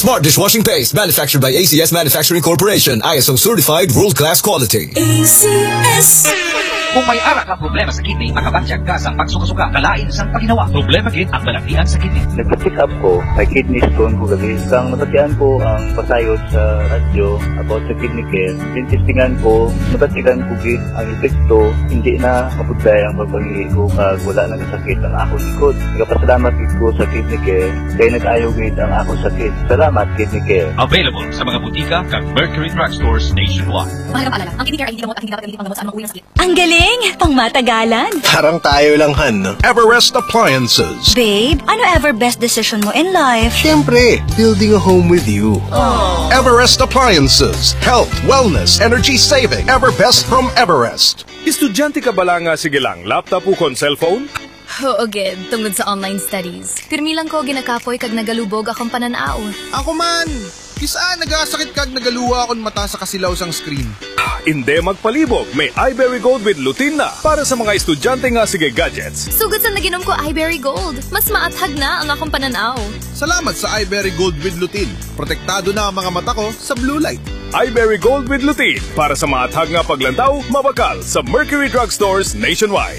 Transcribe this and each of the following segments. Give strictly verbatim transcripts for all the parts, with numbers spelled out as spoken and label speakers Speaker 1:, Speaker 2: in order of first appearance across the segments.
Speaker 1: Smart dishwashing paste manufactured by A C S Manufacturing Corporation. I S O certified world-class quality.
Speaker 2: A C S.
Speaker 3: Kung may ara ka problema sa kidney, makabansyag ka sa pagsuka-suka, kalain sa paginawa. Problema gid ang balaklian sa kidney.
Speaker 4: Nagpa-check up ko, may kidney stone ko gabi. Kang natatian ko ang pasayod sa radyo about sa kidney care. Tintistingan ko, natatigan ko gid ang epekto, hindi na mapudlay ang pagpangili ko kag wala na kasakit ang akong likod. Nagpasalamat gid ko sa kidney care, kaya nag-ayaw gid ang akong sakit. Salamat kidney care.
Speaker 3: Available sa mga butika kag Mercury Drugstores nationwide.
Speaker 5: Mahalagang paalala, ang kidney care ay hindi gamot at hindi dapat gamitin panggamot sa anumang uri ng sakit.
Speaker 6: Ang galing! Pangmatagalan.
Speaker 7: Parang tayo lang, Han. Everest Appliances.
Speaker 6: Babe, ano ever best decision mo in life?
Speaker 7: Siyempre, building a home with you.
Speaker 6: Aww.
Speaker 7: Everest Appliances. Health, wellness, energy saving. Everbest from Everest.
Speaker 8: Estudyante ka bala nga sige lang, laptop o kon cellphone?
Speaker 9: Oo, gid, tungod sa online studies. Pirmi lang ko ginakapoy kag nagalubog akong pananaw.
Speaker 10: Ako man! Kisaan nagasakit kag nagaluwa akong mata sa kasilaw sang screen.
Speaker 8: Hindi magpalibog, may iBerry Gold with lutein na para sa mga estudyante nga sige gadgets.
Speaker 9: Sugod sa naginom ko iBerry Gold, mas maathag na ang akong pananaw.
Speaker 10: Salamat sa iBerry Gold with lutein. Protektado na ang mga mata ko sa blue light.
Speaker 8: iBerry Gold with lutein para sa maathag nga paglantaw, mabakal sa Mercury Drugstores nationwide.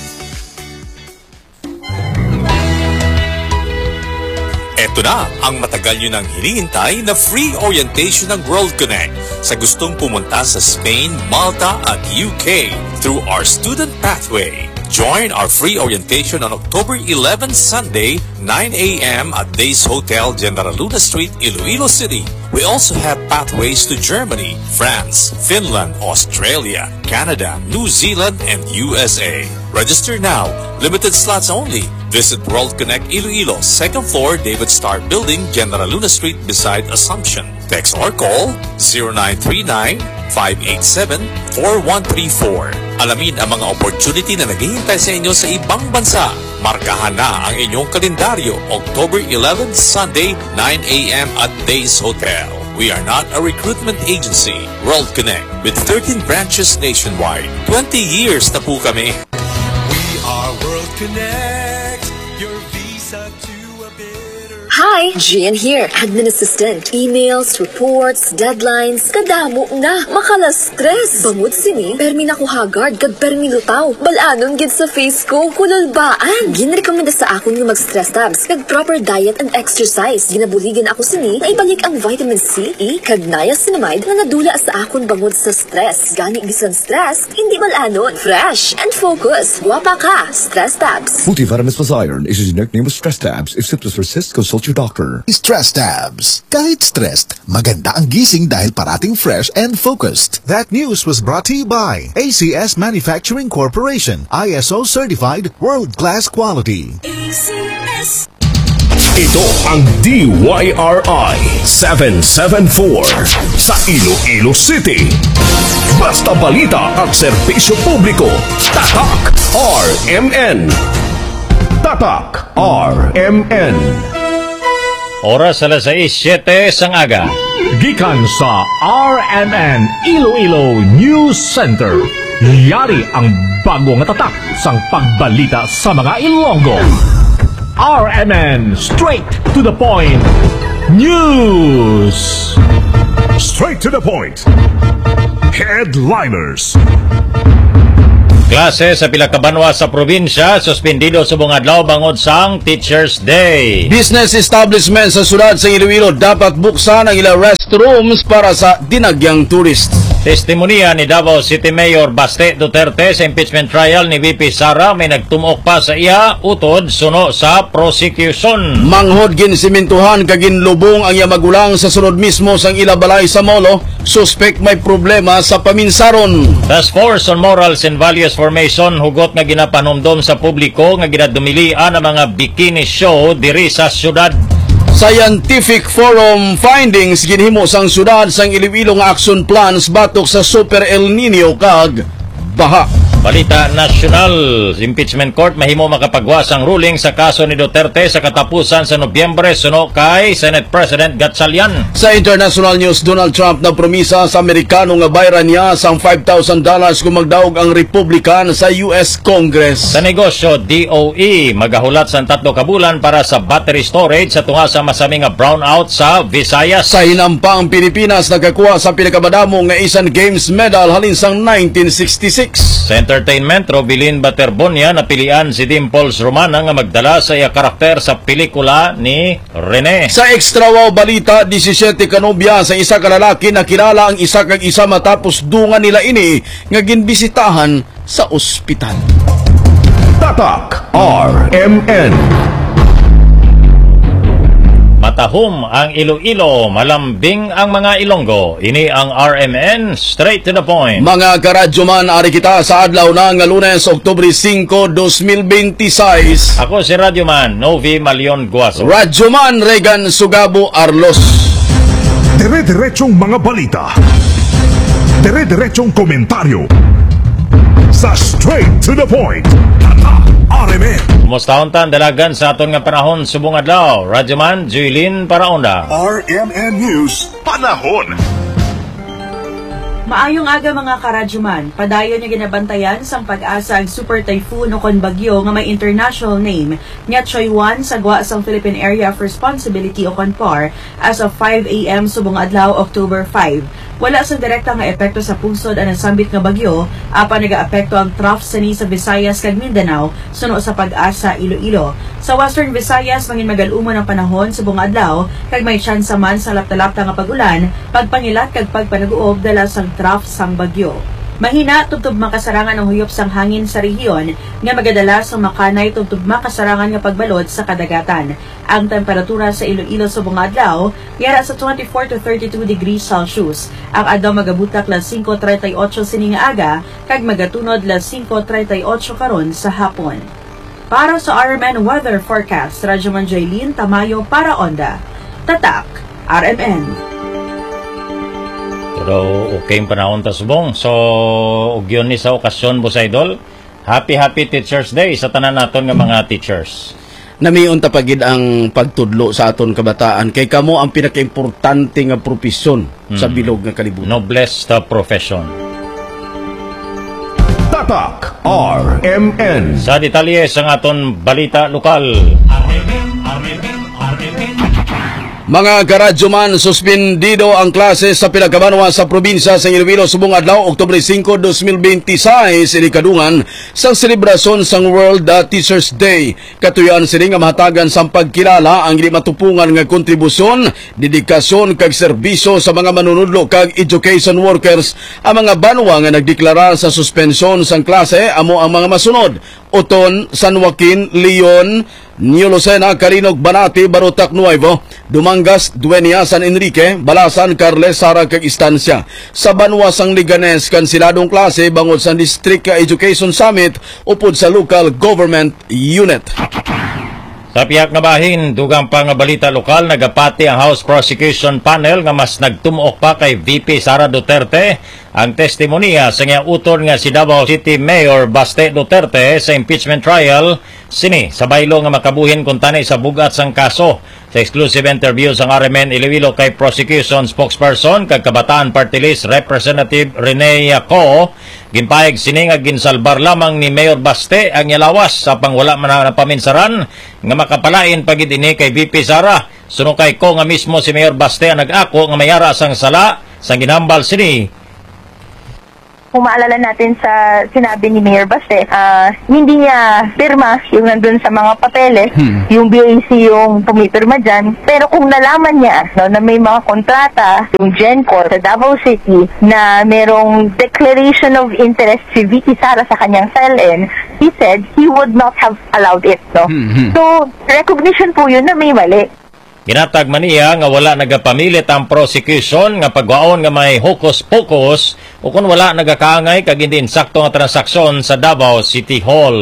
Speaker 11: Ito na ang matagal nyo nang hinihintay na free orientation ng World Connect sa gustong pumunta sa Spain, Malta at U K through our student pathway. Join our free orientation on October eleventh, Sunday, nine a m at Days Hotel, General Luna Street, Iloilo City. We also have pathways to Germany, France, Finland, Australia, Canada, New Zealand, and U S A. Register now. Limited slots only. Visit World Connect Iloilo, second floor, David Starr Building, General Luna Street beside Assumption. Text or call zero nine three nine, five eight seven, four one three four. Alamin ang mga opportunity na naghihintay sa inyo sa ibang bansa. Markahan na ang inyong kalendaryo, October eleventh, Sunday, nine a m at Days Hotel. We are not a recruitment agency. World Connect with thirteen branches nationwide. twenty years na po kami.
Speaker 2: We are World Connect. Your visa to a better...
Speaker 12: Hi, Gian here, admin assistant. Emails, reports, deadlines, kadamo na, makala-stress. Bangod sini, permi na ko hagard, kag permi lutaw. Balanon gid sa face ko, kululbaan. Ginrekomenda sa akon nga mag-stress tabs, kag proper diet and exercise. Ginabuligan ako sini, na ibalik ang vitamin C, E, kag niacinamide na nadula sa akon bangod sa stress. Gani bisan stress, hindi balanon. Fresh and focus. Guwapa ka, stress tabs.
Speaker 1: Multivitamins plus iron is a generic name of stress tabs. If symptoms persist, consult your doctor.
Speaker 13: Stress tabs. Kahit stressed, maganda ang gising dahil parating fresh and focused.
Speaker 14: That news was brought to you by A C S Manufacturing Corporation. I S O certified world-class quality.
Speaker 2: A C S.
Speaker 15: Ito ang D Y R I seven seven four sa Iloilo City. Basta balita at serbisyo publiko. Tatak R M N. Tatak R M N.
Speaker 16: Oras alas sais siyete sang aga.
Speaker 15: Gikan sa R M N Iloilo News Center. Yari ang bagong tatak sang pagbalita sa mga Ilonggo. R M N straight to the point. News. Straight to the point. Headliners.
Speaker 16: Klase sa pila ka banwa sa probinsya suspendido sa buong adlaw bangod sang Teachers Day.
Speaker 17: Business establishment sa syudad sa Iloilo dapat buksan ang ilang restrooms para sa dinagyang tourist.
Speaker 16: Testimonya ni Davao City Mayor Baste Duterte sa impeachment trial ni V P Sara may nagtumok pa sa iya utod suno sa prosecution.
Speaker 17: Manghod ginsimintuhan kaginlubong ang iya magulang sa sunod mismo sang ila balay sa Molo. Suspect may problema sa paminsaron.
Speaker 16: Task Force on Morals and Values Formation hugot nga ginapanumdom sa publiko nga ginadumilian ang mga bikini show diri sa syudad.
Speaker 17: Scientific Forum findings ginhimo sang syudad sang Iloilo nga action plans batok sa Super El Nino kag baha.
Speaker 16: Balita nasyonal, impeachment court mahimo makapagwas ang ruling sa kaso ni Duterte sa katapusan sa Nobyembre suno kay Senate President Gatchalian.
Speaker 17: Sa international news, Donald Trump na promisa sa Amerikano nga bayaran niya sang five thousand dollars kung magdaog ang Republican sa U S Congress.
Speaker 16: Sa negosyo, D O E magahulat sa tatlo ka bulan para sa battery storage sa tunga sa masami nga brownout sa Visayas.
Speaker 17: Sa hinampang Pilipinas nakakuha sa pinakabadamo nga Asian Games medal halin sang nineteen sixty-six.
Speaker 16: Sa entertainment, Robilin Baterbonia napilian si Dimples Romana nga magdala sa iya karakter sa pelikula ni Rene.
Speaker 17: Sa extra wow balita, seventeen kanobya sa isa ka lalaki na kilala ang isa kag isa matapos dungan nila ini nga ginbisitahan sa ospital.
Speaker 15: Tatak R M N.
Speaker 16: Matahom ang Iloilo, malambing ang mga Ilonggo. Ini ang R M N, straight to the point.
Speaker 17: Mga karadyo man, ari kita sa adlaw na nga Lunes, Oktubre five, twenty twenty-six.
Speaker 16: Ako si Radyoman, Novi Malion Guaso.
Speaker 17: Radyoman, Regan Sugabo Arlos.
Speaker 15: Dire-diretsong mga balita. Dire-diretsong komentaryo. Sa straight to the point. Tatak R M N.
Speaker 16: Kumusta untan dalagan sa aton nga panahon subong adlaw. Radyoman, Juilin Paraonda.
Speaker 15: R M N News, panahon.
Speaker 18: Maayong aga mga karadyoman, padayon niya ginabantayan sang pag-asa ang super typhoon o kon bagyo nga may international name nga Choy one sa gwa sang Philippine Area of Responsibility o kon P A R as of five a m subong adlaw October five. Wala sa direkta nga epekto sa pusod ang nasambit nga bagyo, apa nagaapekto ang trough sani sa Visayas kag Mindanao suno sa pag-asa Iloilo. Sa Western Visayas mangin magalumon ang panahon subong adlaw kag may tsansa man sa lapta-lapta nga pag-ulan, pagpangilat kag pagpanaguob dala sang trough sang bagyo. Mahina tubtub makasarangan ang huyop sang hangin sa rehiyon nga magadala sa makanay tubtub makasarangan nga pagbalod sa kadagatan. Ang temperatura sa Iloilo subong adlaw yara sa twenty-four to thirty-two degrees Celsius. Ang adlaw magabutak las five thirty-eight sining aga kag magatunod las five thirty-eight karon sa hapon. Para sa R M N Weather Forecast, Radyoman Jaylin Tamayo para Onda. Tatak R M N.
Speaker 16: Pero okay yung panahon ta subong. So, ugyon ni sa okasyon, Boss Idol. Happy, happy Teacher's Day sa tanan naton nga mga teachers.
Speaker 17: Namiyon tapagid ang pagtudlo sa aton kabataan. Kay kamo ang pinaka-importante nga profesyon hmm. sa bilog nga kalibutan.
Speaker 16: Noblest profession.
Speaker 15: Tatak R M N.
Speaker 16: Sa detalye sa aton balita lokal.
Speaker 17: Mga karadyoman, suspendido ang klase sa pinagkabanwa sa probinsya sa Iloilo subong adlaw Oktubre five, twenty twenty-six inikadungan sa selebrasyon sang World Teachers Day. Katuyan sini nga mahatagan sang pagkilala ang di matupungan nga kontribusyon, dedikasyon kag serbisyo sa mga manunudlo kag education workers. Ang mga banwa nga nagdeklara sa suspensyon sang klase amo ang mga masunod: Oton, San Joaquin, Leon, New Lucena, Calinog, Banati, Barotac, Nuevo, Dumangas, Dueña, San Enrique, Balasan, Carles, Sara, kag Istansya. Sa Banwasang Liganes, kansiladong klase bangod sa District Education Summit upod sa Local Government Unit.
Speaker 16: Sa piyak nga bahin, dugang pa nga balita lokal, nagapati ang House Prosecution Panel nga mas nagtumuok pa kay V P Sara Duterte ang testimonya sa nga utol nga si Davao City Mayor Baste Duterte sa impeachment trial sini sa baylo nga makabuhin kung tanay sa bugat sang kaso. Sa exclusive interview sa R M N Iloilo kay prosecution spokesperson kag Kabataan Party List Representative Rene Yaco, ginpayag sini nga ginsalbar lamang ni Mayor Baste ang yalawas sa pangwala man na paminsaran nga makapalain pagid ini kay V P Sara. Suno kay ko nga mismo si Mayor Baste ang nag-ako nga mayara sang sala sang ginambal sini.
Speaker 19: Kung maalala natin sa sinabi ni Mayor Baste, uh, hindi niya pirma yung nandun sa mga papeles, hmm. yung B A C yung pumipirma dyan. Pero kung nalaman niya no, na may mga kontrata, yung GenCorp sa Davao City, na merong declaration of interest si V P Sara sa kanyang S L N, he said he would not have allowed it. No? Hmm. So, recognition po yun na may mali.
Speaker 16: Ginatag man niya nga wala nagapamilit ang prosecution nga pagwaon nga may hokus-pokus o kung wala nagakaangay kag hindi insakto nga transaksyon sa Davao City Hall.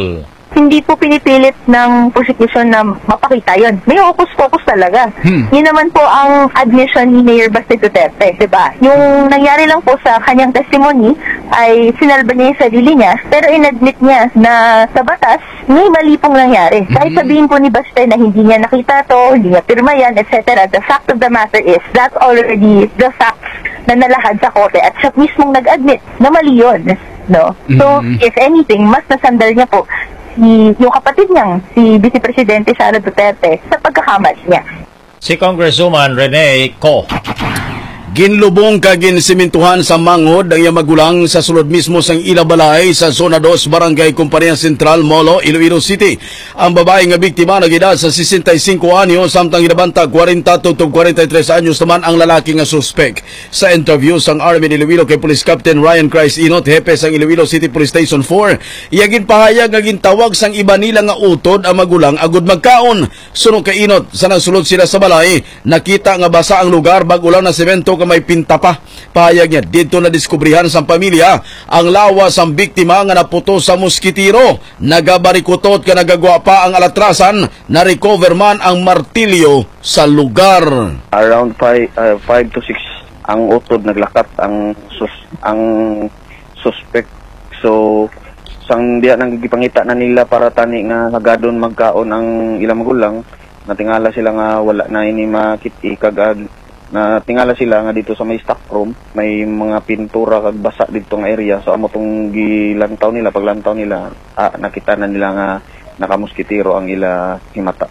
Speaker 19: hindi po pinipilit ng prosecution na mapakita yon. May focus-focus talaga. Hmm. Yun naman po ang admission ni Mayor Baste Duterte, diba? Yung nangyari lang po sa kanyang testimony ay sinalba niya yung sarili niya, pero inadmit niya na sa batas, may mali pong nangyari. Hmm. Kahit sabihin po ni Baste na hindi niya nakita to, hindi niya pirma yan, et cetera. The fact of the matter is, that's already the facts na nalahad sa korte at siya mismong nag-admit na mali yun. No? So, hmm. if anything, mas nasandal niya po si, yung kapatid niyang, si Vice Presidente Sara Duterte, sa pagkakamali niya.
Speaker 16: Si Congresswoman Rene Co.
Speaker 17: Ginlubong ka ginsimintuhan sa Mangod ang iyang magulang sa sulod mismo sang Ilabalay sa Zona dos, Barangay Compañía Central, Molo, Iloilo City. Ang babae nga biktima nagedad sa sesenta y cinco anyos samtang gidabanta forty tungtong forty-three anyos naman ang lalaki nga suspek. Sa interview sang Army ni Iloilo kay Police Captain Ryan Christ Inot, hepe sang Iloilo City Police Station four, iyagin pahayag nga gintawag sang iba nila nga utod ang magulang agud magkaon. Suno kay Inot, sa nagsulod sila sa balay, nakita nga basa ang lugar bag ulang na semento ka may pinta pa. Pahayag niya, dito na diskubrihan sa pamilya ang lawas ang biktima nga naputo sa muskitiro. Nagabarikutot ka nagagwa pa ang alatrasan, na-recover man ang martilyo sa lugar.
Speaker 4: Around five to six ang utod naglakat ang sus ang suspect. So sang diya nang gipangita na nila para tani nga hagadon magkaon ang ilang magulang, natingala sila nga wala na ini makiti kagag na tingala sila nga dito sa may stock room, may mga pintura kag basa dito nga area. So amo tong gilantaw nila, paglantaw nila, ah, nakita na nila nga nakamuskitiro ang ila himata.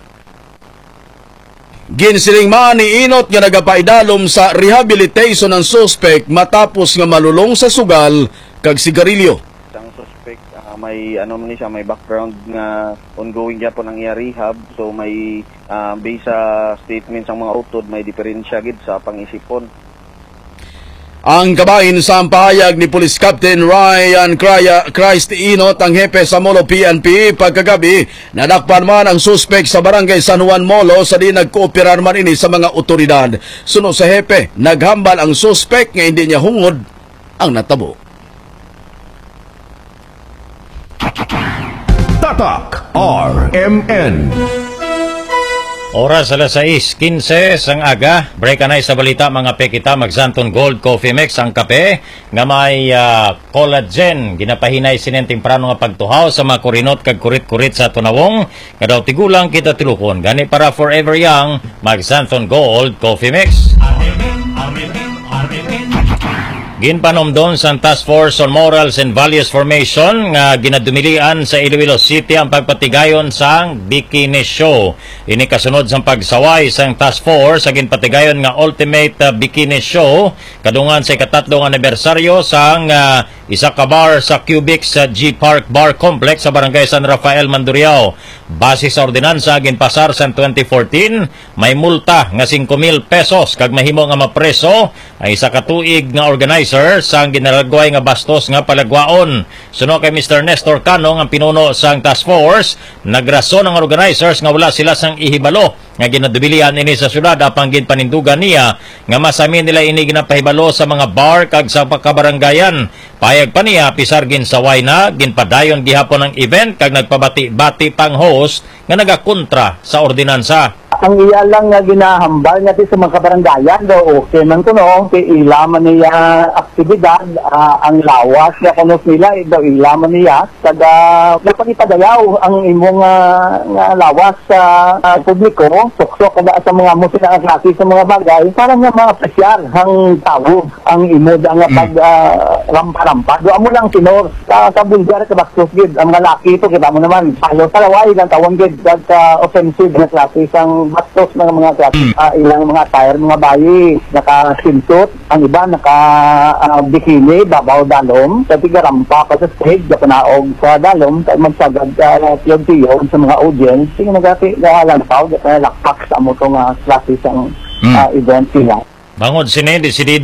Speaker 17: Ginsiling man ni Inot nga nagapaidalom sa rehabilitation ng suspect matapos nga malulong sa sugal kag sigarilyo.
Speaker 4: Ang suspect uh, may ano man siya, may background nga ongoing gyapon ang iya rehab. So may uh, based sa statements ang mga utod, may diferensya gid sa pangisipon.
Speaker 17: Ang kabahin sa pahayag ni Police Captain Ryan Christ Inot, ang hepe sa Molo P N P, pagkagabi nadakpan man ang suspect sa barangay San Juan Molo sa di nagkooperar man ini sa mga otoridad. Suno sa hepe, naghambal ang suspect nga hindi niya hungod ang natabo.
Speaker 15: Tatak R M N.
Speaker 16: Oras alas sais quince sang aga. Break na sa balita mga pekita. Magsanton Gold Coffee Mix ang kape nga may uh, collagen. Ginapahinay sinin temprano nga pagtuhaw sa mga kurinot kag kurit-kurit sa tunawong. Nga daw tigulang kita tilukon. Gani para forever young. Magsanton Gold Coffee Mix. Ginpanomdon sa Task Force on Morals and Values Formation nga ginadumilian sa Iloilo City ang pagpatigayon sang Bikini Show. Ini kasunod sa pagsaway sang Task Force sa ginpatigayon nga Ultimate uh, Bikini Show kadungan sa ikatatlong anibersaryo sang uh, isa ka bar sa Cubic sa G Park Bar Complex sa Barangay San Rafael, Mandurriao. Base sa ordinansa ginpasar sa twenty fourteen, may multa nga five mil pesos kag mahimo nga mapreso ang isa ka tuig nga organizer sang ginaragway nga bastos nga palagwaon. Suno kay Mister Nestor Canong ang pinuno sang task force, nagrason ang organizers nga wala sila sang ihibalo nga ginadubilian ini sa syudad apang ginpanindugan niya nga masami nila ini ginapahibalo sa mga bar kag sa pagkabarangayan. Payag pa niya pisar ginsaway na ginpadayon gihapon ang event kag nagpabati-bati pang host nga nagakontra sa ordinansa.
Speaker 20: Ang iya lang nga ginahambal natin sa mga kabarangayan do okay man kuno kay ilaman niya aktibidad uh, ang lawas nga kuno nila do ilaman niya kada napakipadayaw ang imong uh, nga lawas sa uh, publiko suksok kada sa mga musika nga klase sa mga bagay para nga maapresyar ang tao ang imod ang mm. pag uh, rampa-rampa do amo lang tinor sa sa bulgar ka baksos gid ang mga laki ito kita mo naman palo talaway lang tawon gid sa offensive na klase sang bastos ng mga klase uh, ilang mga tire mga bayi naka-swimsuit ang iba naka uh, bikini babaw dalom sa tigarampa ka sa stage na panaog sa dalom kay magsagad uh, tiyon-tiyon sa mga audience sing nagati nalampaw na lakpak sa mo itong uh, klase sang uh, event sila.
Speaker 16: Bangod sini, desidido